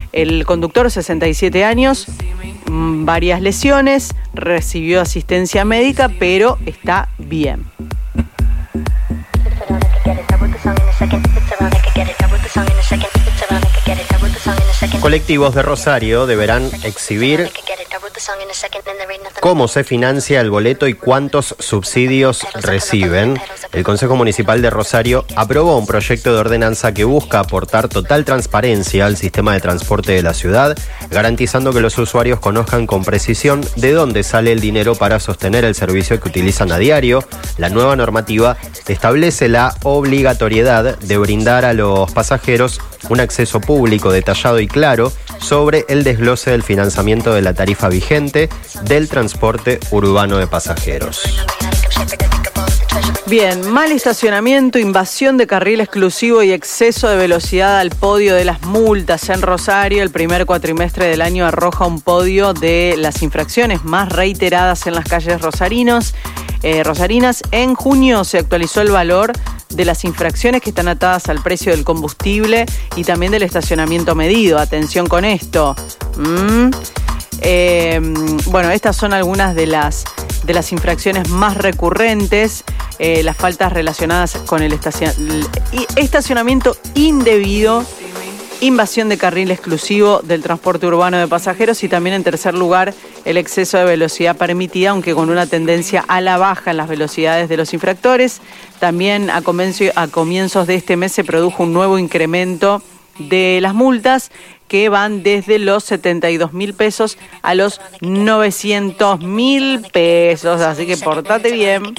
El conductor, 67 años, varias lesiones, recibió asistencia médica, pero está bien. Colectivos de Rosario deberán exhibir cómo se financia el boleto y cuántos subsidios reciben. El Consejo Municipal de Rosario aprobó un proyecto de ordenanza que busca aportar total transparencia al sistema de transporte de la ciudad, garantizando que los usuarios conozcan con precisión de dónde sale el dinero para sostener el servicio que utilizan a diario. La nueva normativa establece la obligatoriedad de brindar a los pasajeros un acceso público detallado y claro sobre el desglose del financiamiento de la tarifa vigente del transporte urbano de pasajeros. Bien, mal estacionamiento, invasión de carril exclusivo y exceso de velocidad al podio de las multas en Rosario. El primer cuatrimestre del año arroja un podio de las infracciones más reiteradas en las calles rosarinas. En junio se actualizó el valor de las infracciones que están atadas al precio del combustible y también del estacionamiento medido. Atención con esto. Estas son algunas de las infracciones más recurrentes. Las faltas relacionadas con el estacionamiento indebido, invasión de carril exclusivo del transporte urbano de pasajeros y también, en tercer lugar, el exceso de velocidad permitida, aunque con una tendencia a la baja en las velocidades de los infractores. También a comienzos de este mes se produjo un nuevo incremento de las multas que van desde los 72.000 pesos a los 900.000 pesos. Así que portate bien.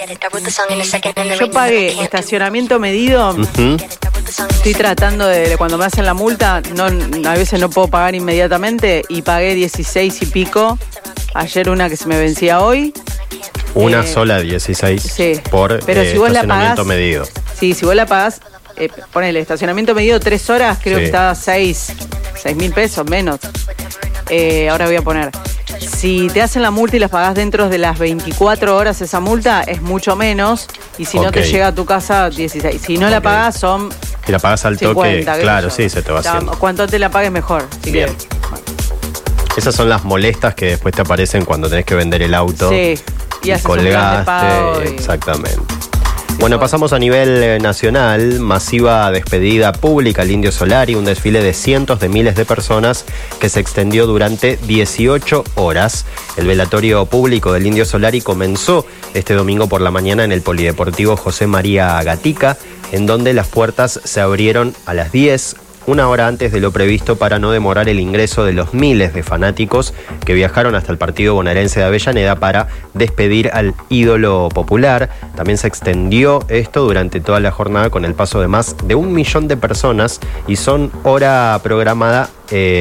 Yo pagué estacionamiento medido. Estoy tratando de cuando me hacen la multa, a veces no puedo pagar inmediatamente y pagué 16 y pico. Ayer una que se me vencía hoy. Una sola 16 sí, por pero si vos estacionamiento medido. Sí, si vos la pagás, ponele estacionamiento medido 3 horas, creo que está 6.000 pesos menos. Ahora voy a poner. Si te hacen la multa y las pagás dentro de las 24 horas esa multa, es mucho menos. Y si no te llega a tu casa, 16. Si no la pagás, son. Si la pagás al 50, toque, claro, sí, se te va haciendo. Cuanto te la pagues, mejor. Bien. Esas son las molestas que después te aparecen cuando tenés que vender el auto. Sí, y haces colgaste, un plan de pago exactamente. Bueno, pasamos a nivel nacional. Masiva despedida pública al Indio Solari, un desfile de cientos de miles de personas que se extendió durante 18 horas. El velatorio público del Indio Solari comenzó este domingo por la mañana en el Polideportivo José María Gatica, en donde las puertas se abrieron a las 10, una hora antes de lo previsto, para no demorar el ingreso de los miles de fanáticos que viajaron hasta el partido bonaerense de Avellaneda para despedir al ídolo popular. También se extendió esto durante toda la jornada con el paso de más de 1 millón de personas y sin hora programada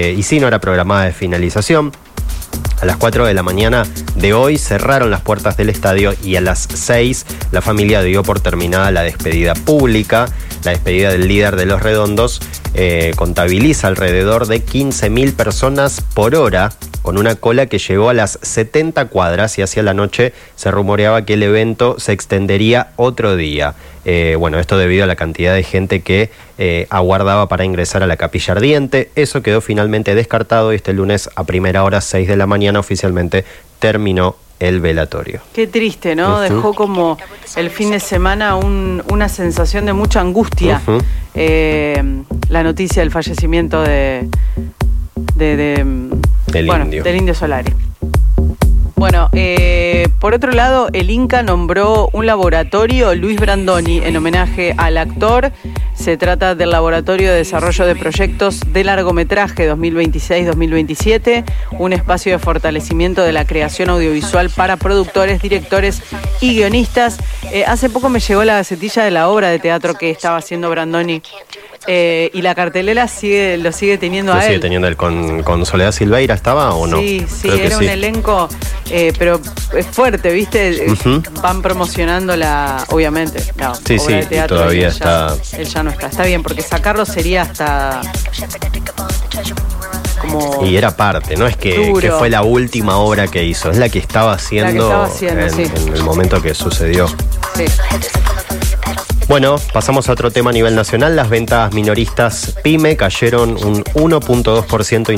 de finalización. A las 4 de la mañana de hoy cerraron las puertas del estadio y a las 6 la familia dio por terminada la despedida pública. La despedida del líder de Los Redondos contabiliza alrededor de 15.000 personas por hora, con una cola que llegó a las 70 cuadras y hacia la noche se rumoreaba que el evento se extendería otro día. Esto debido a la cantidad de gente que aguardaba para ingresar a la Capilla Ardiente. Eso quedó finalmente descartado y este lunes a primera hora, 6 de la mañana, oficialmente terminó el velatorio. Qué triste, ¿no? Dejó como el fin de semana una sensación de mucha angustia. La noticia del fallecimiento del Indio Solari. Bueno, por otro lado, el Inca nombró un laboratorio Luis Brandoni en homenaje al actor. Se trata del Laboratorio de Desarrollo de Proyectos de Largometraje 2026-2027, un espacio de fortalecimiento de la creación audiovisual para productores, directores y guionistas. Hace poco me llegó la gacetilla de la obra de teatro que estaba haciendo Brandoni. Y la cartelera lo sigue teniendo a él. ¿Sigue teniendo él con Soledad Silveira estaba o no? Sí, era un elenco, pero es fuerte, ¿viste? Van promocionando obviamente, la obra de teatro. Y todavía está. Él ya no está. Está bien, porque sacarlo sería hasta como. Y era parte, no es que fue la última obra que hizo, es la que estaba haciendo, en el momento que sucedió. Sí. Bueno, pasamos a otro tema a nivel nacional. Las ventas minoristas PYME cayeron un 1.2%